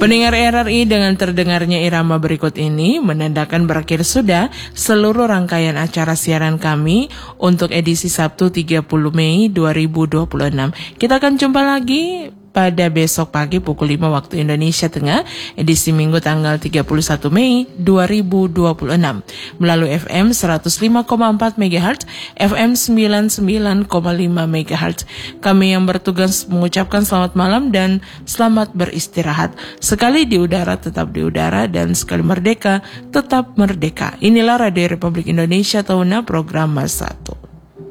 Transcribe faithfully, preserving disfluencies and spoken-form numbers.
Pendengar R R I, dengan terdengarnya irama berikut ini menandakan berakhir sudah seluruh rangkaian acara siaran kami untuk edisi Sabtu tiga puluh Mei dua ribu dua puluh enam. Kita akan jumpa lagi pada besok pagi pukul lima waktu Indonesia Tengah, edisi Minggu tanggal tiga puluh satu Mei dua ribu dua puluh enam melalui F M seratus lima koma empat megahertz, F M sembilan puluh sembilan koma lima megahertz. Kami yang bertugas mengucapkan selamat malam dan selamat beristirahat. Sekali di udara tetap di udara, dan sekali merdeka tetap merdeka. Inilah Radio Republik Indonesia Tahuna, program Mas satu.